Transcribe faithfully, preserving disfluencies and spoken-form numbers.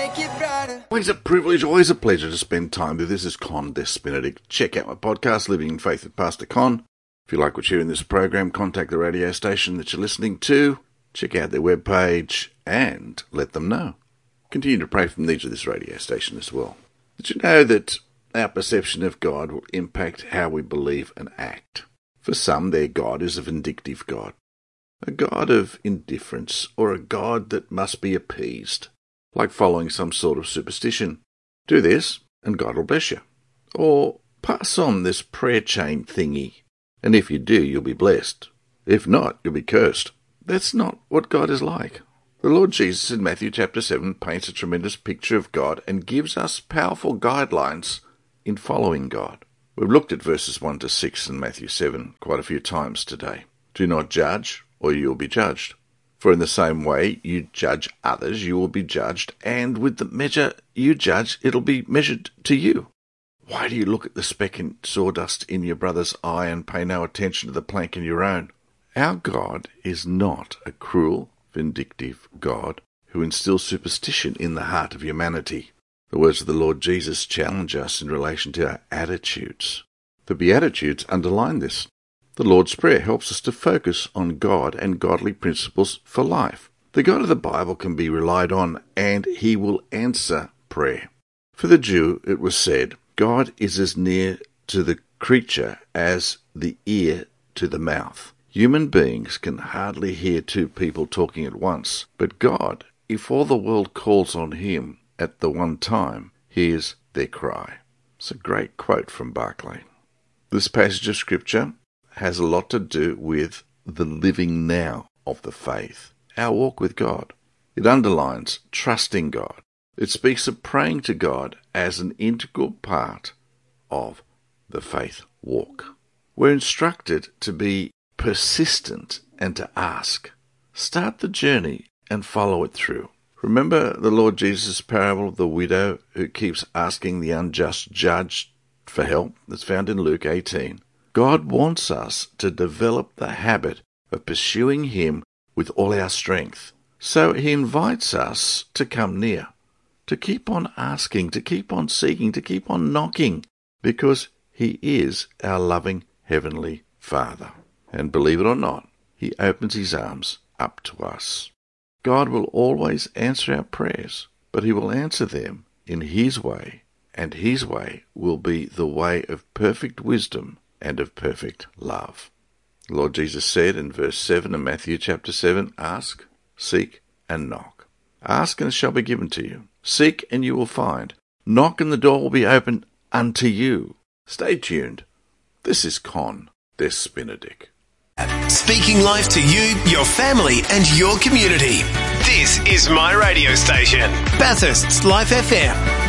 make it brighter. Always a privilege, always a pleasure to spend time with you. This is Con Des Benedict. Check out my podcast, Living in Faith with Pastor Con. If you like what you hear in this program, contact the radio station that you're listening to, check out their webpage, and let them know. Continue to pray for the needs of this radio station as well. Did you know that our perception of God will impact how we believe and act? For some, their God is a vindictive God, a God of indifference, or a God that must be appeased, like following some sort of superstition. Do this, and God will bless you. Or pass on this prayer chain thingy, and if you do, you'll be blessed. If not, you'll be cursed. That's not what God is like. The Lord Jesus in Matthew chapter seven paints a tremendous picture of God and gives us powerful guidelines in following God. We've looked at verses one to six in Matthew seven quite a few times today. Do not judge, or you will be judged. For in the same way you judge others, you will be judged, and with the measure you judge, it'll be measured to you. Why do you look at the speck in sawdust in your brother's eye and pay no attention to the plank in your own? Our God is not a cruel, vindictive God who instills superstition in the heart of humanity. The words of the Lord Jesus challenge us in relation to our attitudes. The Beatitudes underline this. The Lord's Prayer helps us to focus on God and godly principles for life. The God of the Bible can be relied on, and he will answer prayer. For the Jew, it was said, God is as near to the creature as the ear to the mouth. Human beings can hardly hear two people talking at once, but God, if all the world calls on him at the one time, hears their cry. It's a great quote from Barclay. This passage of Scripture has a lot to do with the living now of the faith, our walk with God. It underlines trusting God. It speaks of praying to God as an integral part of the faith walk. We're instructed to be persistent and to ask. Start the journey and follow it through. Remember the Lord Jesus' parable of the widow who keeps asking the unjust judge for help? That's found in Luke eighteen. God wants us to develop the habit of pursuing him with all our strength. So he invites us to come near, to keep on asking, to keep on seeking, to keep on knocking, because he is our loving heavenly Father. And believe it or not, he opens his arms up to us. God will always answer our prayers, but he will answer them in his way, and his way will be the way of perfect wisdom and of perfect love. The Lord Jesus said in verse seven of Matthew chapter seven, ask, seek, and knock. Ask and it shall be given to you. Seek and you will find. Knock and the door will be opened unto you. Stay tuned. This is Con Des Benedict. Speaking life to you, your family, and your community. This is my radio station, Bathurst's Life F M.